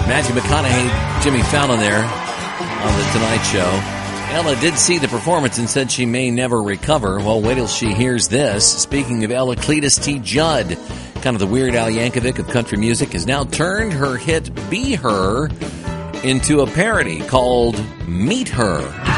Matthew McConaughey, Jimmy Fallon there on The Tonight Show. Ella did see the performance and said she may never recover. Well, wait till she hears this. Speaking of Ella, Cletus T. Judd, kind of the Weird Al Yankovic of country music, has now turned her hit Be Her into a parody called Meet Her.